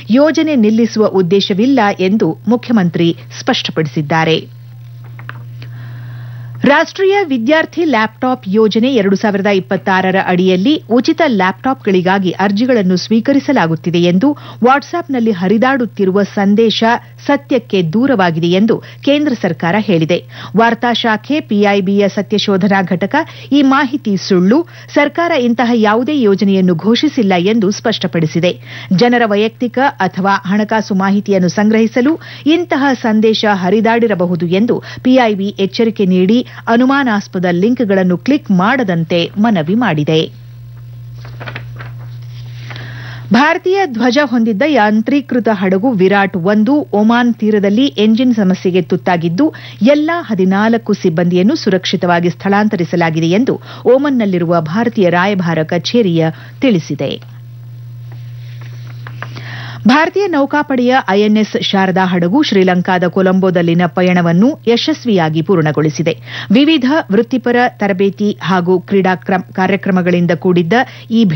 ಯೋಜನೆ ನಿಲ್ಲಿಸುವ ಉದ್ದೇಶವಿಲ್ಲ ಎಂದು ಮುಖ್ಯಮಂತ್ರಿ ಸ್ಪಷ್ಟಪಡಿಸಿದ್ದಾರೆ. ರಾಷ್ಟೀಯ ವಿದ್ಯಾರ್ಥಿ ಲ್ಯಾಪ್ಟಾಪ್ ಯೋಜನೆ 2026ರ ಅಡಿಯಲ್ಲಿ ಉಚಿತ ಲ್ಯಾಪ್ಟಾಪ್ಗಳಿಗಾಗಿ ಅರ್ಜಿಗಳನ್ನು ಸ್ವೀಕರಿಸಲಾಗುತ್ತಿದೆ ಎಂದು ವಾಟ್ಸ್ಆಪ್ನಲ್ಲಿ ಹರಿದಾಡುತ್ತಿರುವ ಸಂದೇಶ ಸತ್ಯಕ್ಕೆ ದೂರವಾಗಿದೆ ಎಂದು ಕೇಂದ್ರ ಸರ್ಕಾರ ಹೇಳಿದೆ. ವಾರ್ತಾ ಶಾಖೆ ಪಿಐಬಿಯ ಸತ್ಯಶೋಧನಾ ಘಟಕ ಈ ಮಾಹಿತಿ ಸುಳ್ಳು, ಸರ್ಕಾರ ಇಂತಹ ಯಾವುದೇ ಯೋಜನೆಯನ್ನು ಘೋಷಿಸಿಲ್ಲ ಎಂದು ಸ್ಪಷ್ಟಪಡಿಸಿದೆ. ಜನರ ವೈಯಕ್ತಿಕ ಅಥವಾ ಹಣಕಾಸು ಮಾಹಿತಿಯನ್ನು ಸಂಗ್ರಹಿಸಲು ಇಂತಹ ಸಂದೇಶ ಹರಿದಾಡಿರಬಹುದು ಎಂದು ಪಿಐಬಿ ಎಚ್ಚರಿಕೆ ನೀಡಿ ಅನುಮಾನಾಸ್ಪದ ಲಿಂಕ್ಗಳನ್ನು ಕ್ಲಿಕ್ ಮಾಡದಂತೆ ಮನವಿ ಮಾಡಿದೆ. ಭಾರತೀಯ ಧ್ವಜ ಹೊಂದಿದ್ದ ಯಾಂತ್ರೀಕೃತ ಹಡಗು ವಿರಾಟ್ 1 ಒಮಾನ್ ತೀರದಲ್ಲಿ ಎಂಜಿನ್ ಸಮಸ್ಯೆಗೆ ತುತ್ತಾಗಿದ್ದು ಎಲ್ಲಾ 14 ಸಿಬ್ಬಂದಿಯನ್ನು ಸುರಕ್ಷಿತವಾಗಿ ಸ್ಥಳಾಂತರಿಸಲಾಗಿದೆ ಎಂದು ಒಮನ್ನಲ್ಲಿರುವ ಭಾರತೀಯ ರಾಯಭಾರ ಕಚೇರಿಯ ತಿಳಿಸಿದೆ. ಭಾರತೀಯ ನೌಕಾಪಡೆಯ ಐಎನ್ಎಸ್ ಶಾರದಾ ಹಡಗು ಶ್ರೀಲಂಕಾದ ಕೊಲಂಬೋದಲ್ಲಿನ ಪಯಣವನ್ನು ಯಶಸ್ವಿಯಾಗಿ ಪೂರ್ಣಗೊಳಿಸಿದೆ. ವಿವಿಧ ವೃತ್ತಿಪರ ತರಬೇತಿ ಹಾಗೂ ಕ್ರೀಡಾ ಕಾರ್ಯಕ್ರಮಗಳಿಂದ ಕೂಡಿದ್ದ ಈ